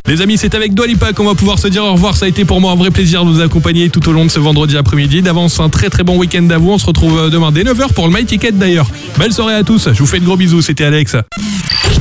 Les amis, c'est avec Dua Lipa qu'on va pouvoir se dire au revoir. Ça a été pour moi un vrai plaisir de vous accompagner tout au long de ce vendredi après-midi. D'avance, un très très bon week-end à vous. On se retrouve demain dès 9h pour le My Ticket d'ailleurs. Belle soirée à tous, je vous fais de gros bisous, c'était Alex.